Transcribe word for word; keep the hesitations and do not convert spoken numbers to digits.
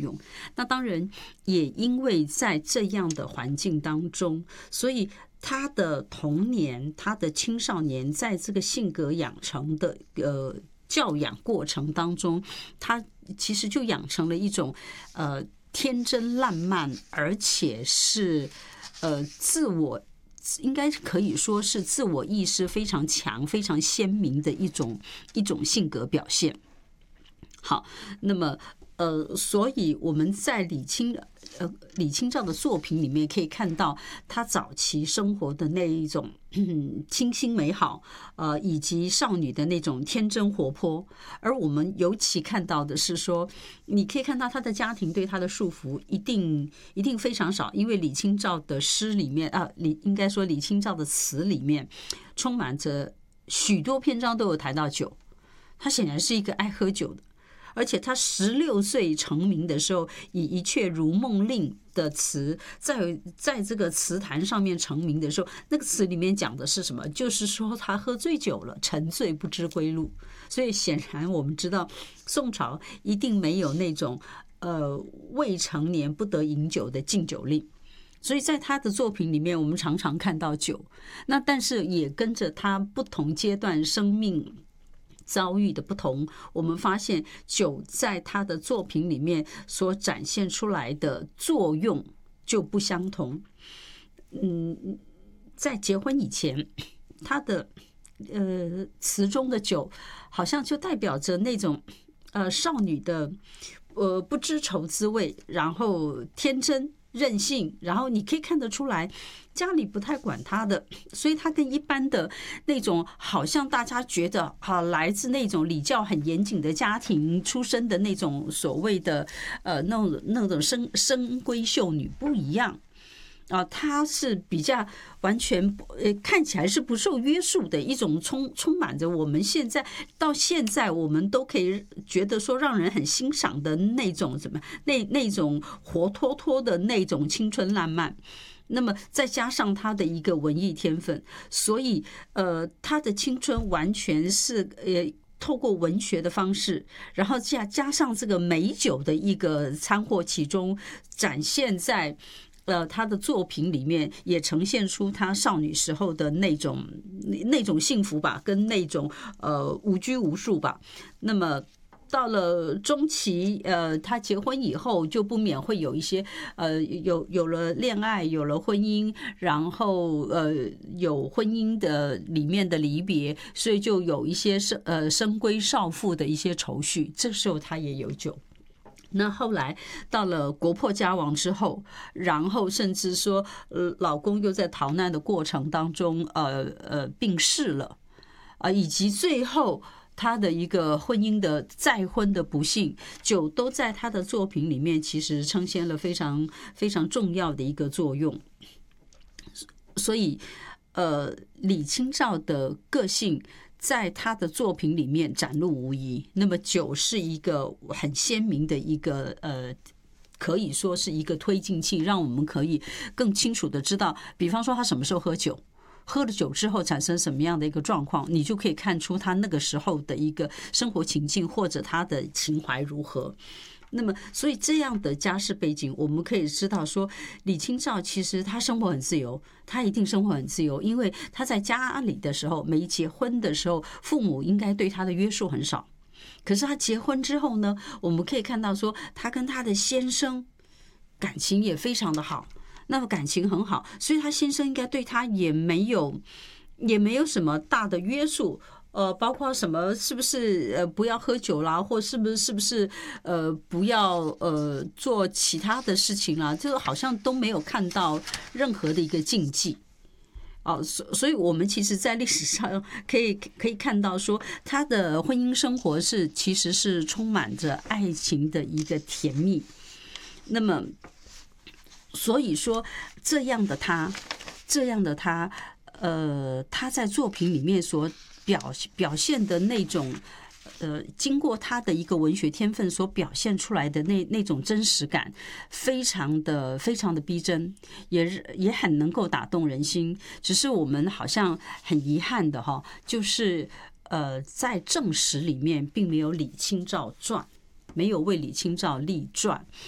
用。那当然也因为在这样的环境当中，所以他的童年、他的青少年在这个性格养成的呃教养过程当中，他其实就养成了一种呃天真烂漫，而且是呃自我。应该可以说是自我意识非常强、非常鲜明的一种一种性格表现。好，那么呃，所以我们在李清呃李清照的作品里面可以看到他早期生活的那一种嗯清新美好，呃，以及少女的那种天真活泼。而我们尤其看到的是说，你可以看到他的家庭对他的束缚一定一定非常少，因为李清照的诗里面啊，李应该说李清照的词里面充满着许多篇章都有谈到酒，他显然是一个爱喝酒的。而且他十六岁成名的时候，以一阙如梦令的词，在在这个词坛上面成名的时候，那个词里面讲的是什么？就是说他喝醉酒了，沉醉不知归路。所以显然我们知道，宋朝一定没有那种呃未成年不得饮酒的禁酒令。所以在他的作品里面，我们常常看到酒，那但是也跟着他不同阶段生命遭遇的不同，我们发现酒在他的作品里面所展现出来的作用就不相同。嗯，在结婚以前，他的呃词中的酒好像就代表着那种呃少女的呃不知愁滋味，然后天真任性，然后你可以看得出来家里不太管他的，所以他跟一般的那种好像大家觉得啊来自那种礼教很严谨的家庭出身的那种所谓的呃那种那种深深闺秀女不一样啊，她是比较完全呃看起来是不受约束的一种充充满着我们现在到现在我们都可以觉得说让人很欣赏的那种什么那那种活脱脱的那种青春烂漫。那么再加上他的一个文艺天分，所以呃他的青春完全是呃透过文学的方式，然后加加上这个美酒的一个掺和其中，展现在呃，他的作品里面也呈现出他少女时候的那种那种幸福吧，跟那种呃无拘无束吧。那么到了中期，呃，他结婚以后就不免会有一些呃有有了恋爱，有了婚姻，然后呃有婚姻的里面的离别，所以就有一些生呃深闺少妇的一些愁绪。这时候他也有酒。那后来到了国破家亡之后，然后甚至说，呃，老公又在逃难的过程当中，呃呃病逝了，啊，以及最后他的一个婚姻的再婚的不幸，酒都在他的作品里面其实呈现了非常非常重要的一个作用。所以，呃，李清照的个性在他的作品里面展露无遗。那么酒是一个很鲜明的一个呃，可以说是一个推进器，让我们可以更清楚的知道，比方说他什么时候喝酒，喝了酒之后产生什么样的一个状况，你就可以看出他那个时候的一个生活情境或者他的情怀如何。那么，所以这样的家世背景，我们可以知道说，李清照其实她生活很自由，她一定生活很自由，因为她在家里的时候，没结婚的时候，父母应该对她的约束很少。可是她结婚之后呢，我们可以看到说，她跟她的先生感情也非常的好，那么感情很好，所以她先生应该对她也没有也没有什么大的约束。呃，包括什么是不是呃不要喝酒啦，或是不是是不是呃不要呃做其他的事情啦，这个好像都没有看到任何的一个禁忌。哦，所所以我们其实在历史上可以可以看到说，他的婚姻生活是其实是充满着爱情的一个甜蜜。那么，所以说这样的他，这样的他，呃，他在作品里面所表表现的那种，呃，经过他的一个文学天分所表现出来的那那种真实感，非常的非常的逼真，也也很能够打动人心。只是我们好像很遗憾的哈，就是呃，在正史里面并没有李清照传，没有为李清照立传。